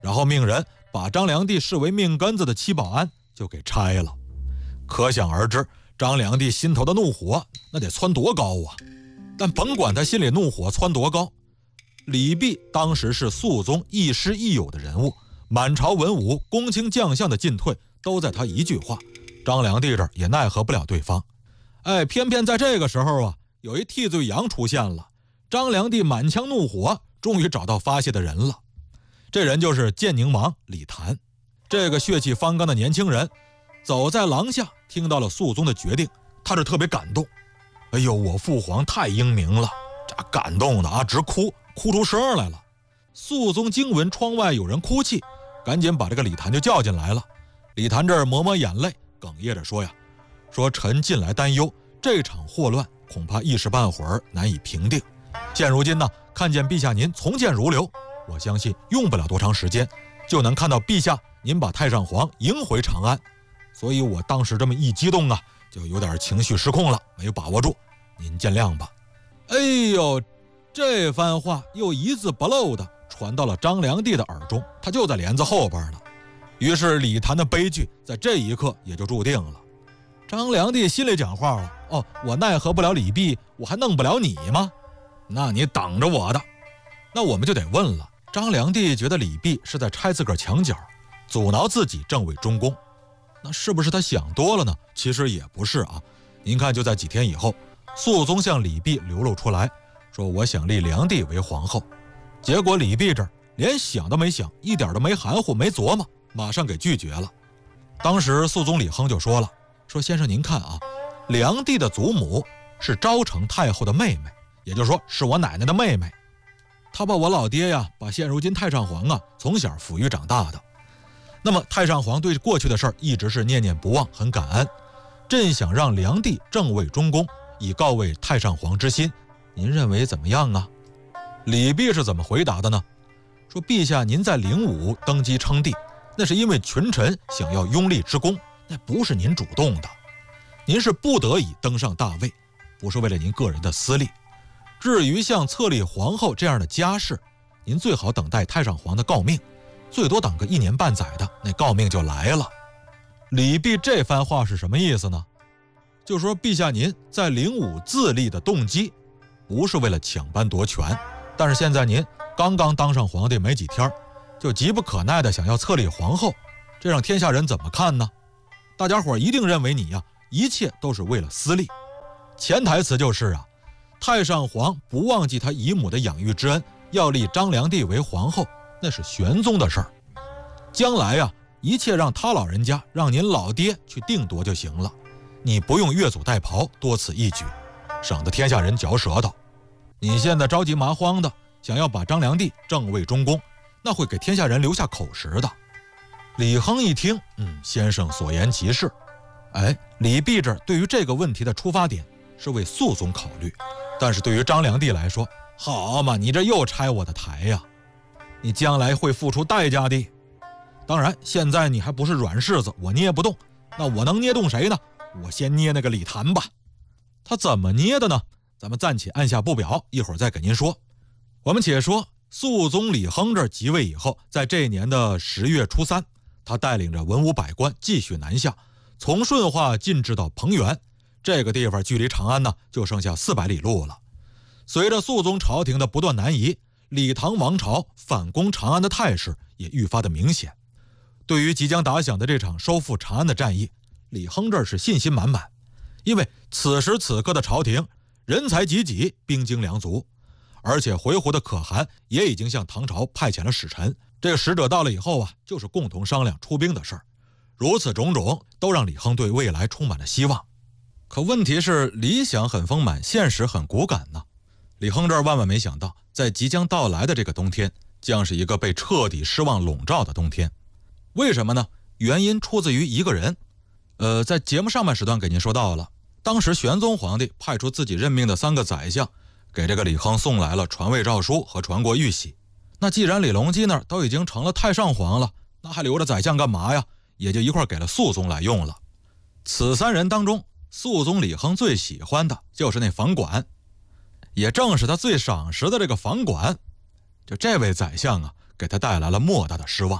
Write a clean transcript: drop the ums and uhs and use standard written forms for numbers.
然后命人把张良娣视为命根子的戚保安就给拆了。可想而知，张良娣心头的怒火那得蹿多高啊！但甭管他心里怒火蹿多高，李泌当时是肃宗亦师亦友的人物，满朝文武公卿将相的进退都在他一句话，张良娣这儿也奈何不了对方。偏偏在这个时候啊，有一替罪羊出现了，张良娣满腔怒火终于找到发泄的人了。这人就是建宁王李谭。这个血气方刚的年轻人走在廊下，听到了肃宗的决定，他是特别感动。哎呦，我父皇太英明了，这感动的啊，直哭出声来了。肃宗惊闻窗外有人哭泣，赶紧把这个李谭就叫进来了。李谭这儿抹抹眼泪，哽咽着说呀：“说臣近来担忧，这场祸乱恐怕一时半会儿难以平定。现如今呢，看见陛下您从谏如流，我相信用不了多长时间，就能看到陛下您把太上皇迎回长安。所以我当时这么一激动啊，就有点情绪失控了，没有把握住，您见谅吧。”哎呦，这番话又一字不漏的传到了张良娣的耳中，他就在帘子后边呢。于是李谭的悲剧在这一刻也就注定了。张良娣心里讲话了：“哦，我奈何不了李泌，我还弄不了你吗？那你等着我的。”那我们就得问了，张良娣觉得李泌是在拆自个儿墙角，阻挠自己正位中宫，那是不是他想多了呢？其实也不是啊。您看，就在几天以后，肃宗向李泌流露出来，说我想立良娣为皇后。结果李泌这儿连想都没想，一点都没含糊没琢磨，马上给拒绝了。当时肃宗李亨就说了，说先生您看啊，良娣的祖母是昭成太后的妹妹，也就是说是我奶奶的妹妹。她把我老爹呀，把现如今太上皇啊从小抚育长大的。那么太上皇对过去的事儿一直是念念不忘，很感恩。朕想让良娣正位中宫，以告慰太上皇之心，您认为怎么样啊？李泌是怎么回答的呢？说陛下您在05登基称帝，那是因为群臣想要拥立之功，那不是您主动的，您是不得已登上大位，不是为了您个人的私利。至于像册立皇后这样的家事，您最好等待太上皇的诰命，最多等个1年半载的，那诰命就来了。李泌这番话是什么意思呢？就说陛下您在05自立的动机不是为了抢班夺权，但是现在您刚刚当上皇帝没几天，就急不可耐的想要册立皇后，这让天下人怎么看呢？大家伙一定认为你呀，一切都是为了私利。潜台词就是啊，太上皇不忘记他姨母的养育之恩，要立张良娣为皇后，那是玄宗的事儿。将来啊，一切让他老人家，让您老爹去定夺就行了，你不用越俎代庖，多此一举，省得天下人嚼舌头。你现在着急麻慌的想要把张良娣正位中宫，那会给天下人留下口实的。李亨一听，先生所言极是。李泌这对于这个问题的出发点是为肃宗考虑，但是对于张良娣来说，好嘛，你这又拆我的台呀，你将来会付出代价的。当然现在你还不是软柿子，我捏不动，那我能捏动谁呢？我先捏那个李谭吧。他怎么捏的呢？咱们暂且按下不表，一会儿再给您说。我们且说肃宗李亨这即位以后，在这年的10月初3，他带领着文武百官继续南下，从顺化进至到彭原，这个地方距离长安呢就剩下400里路了。随着肃宗朝廷的不断南移，李唐王朝反攻长安的态势也愈发的明显。对于即将打响的这场收复长安的战役，李亨这是信心满满，因为此时此刻的朝廷人才济济，兵精粮足，而且回鹘的可汗也已经向唐朝派遣了使臣，这个使者到了以后啊，就是共同商量出兵的事儿。如此种种都让李亨对未来充满了希望。可问题是理想很丰满，现实很骨感呢。李亨这儿万万没想到，在即将到来的这个冬天，将是一个被彻底失望笼罩的冬天。为什么呢？原因出自于一个人。在节目上半时段给您说到了，当时玄宗皇帝派出自己任命的3个宰相，给这个李亨送来了传位诏书和传国玉玺。那既然李隆基那儿都已经成了太上皇了，那还留着宰相干嘛呀？也就一块给了肃宗来用了。此3人当中，肃宗李亨最喜欢的就是那房管，也正是他最赏识的这个房管。就这位宰相啊， 给他带来了莫大的失望。